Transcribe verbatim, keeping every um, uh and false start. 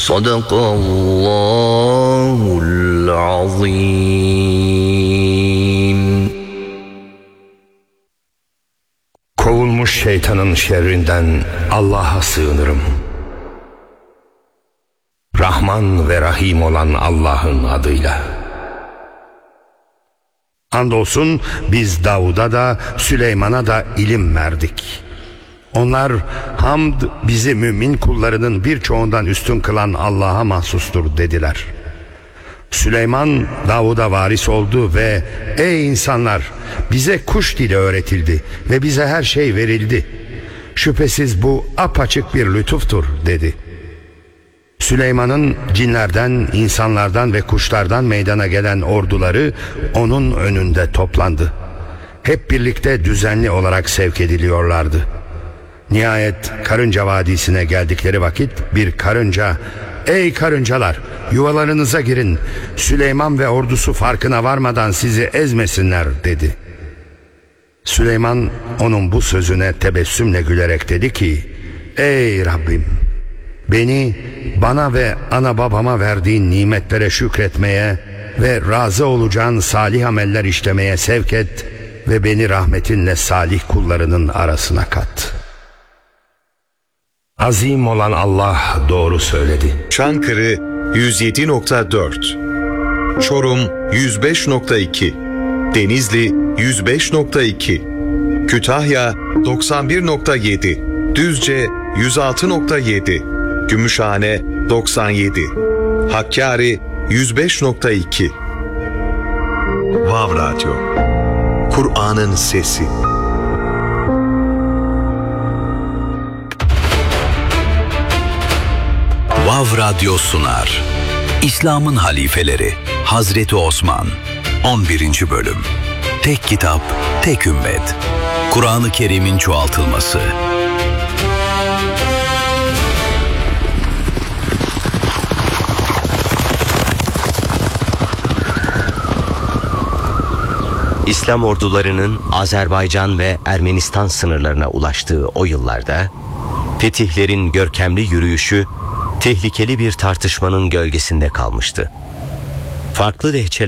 Sadakallahul azim. Kovulmuş şeytanın şerrinden Allah'a sığınırım. Rahman ve Rahim olan Allah'ın adıyla. Andolsun biz Davud'a da Süleyman'a da ilim verdik. Onlar hamd bizi mümin kullarının birçoğundan üstün kılan Allah'a mahsustur dediler. Süleyman Davud'a varis oldu ve ey insanlar, bize kuş dili öğretildi ve bize her şey verildi. Şüphesiz bu apaçık bir lütuftur dedi. Süleyman'ın cinlerden, insanlardan ve kuşlardan meydana gelen orduları onun önünde toplandı. Hep birlikte düzenli olarak sevk ediliyorlardı. Nihayet Karınca Vadisi'ne geldikleri vakit bir karınca, ''Ey karıncalar, yuvalarınıza girin, Süleyman ve ordusu farkına varmadan sizi ezmesinler.'' dedi. Süleyman onun bu sözüne tebessümle gülerek dedi ki, ''Ey Rabbim, beni bana ve ana babama verdiğin nimetlere şükretmeye ve razı olacağın salih ameller işlemeye sevk et ve beni rahmetinle salih kullarının arasına kat.'' Azim olan Allah doğru söyledi. Çankırı yüz yedi nokta dört, Çorum yüz beş nokta iki, Denizli yüz beş nokta iki, Kütahya doksan bir nokta yedi, Düzce yüz altı nokta yedi, Gümüşhane doksan yedi, Hakkari yüz beş nokta iki. Vav Radyo, Kur'an'ın sesi. Vav Radyo sunar. İslam'ın halifeleri Hazreti Osman on birinci bölüm. Tek kitap, tek ümmet. Kur'an-ı Kerim'in çoğaltılması. İslam ordularının Azerbaycan ve Ermenistan sınırlarına ulaştığı o yıllarda fetihlerin görkemli yürüyüşü tehlikeli bir tartışmanın gölgesinde kalmıştı. Farklı lehçeler